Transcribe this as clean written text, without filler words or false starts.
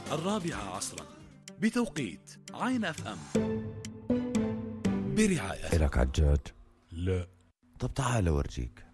4:00 بتوقيت عين اف ام، برعاية إلك عجاج؟ لا. طب تعال أورجيك.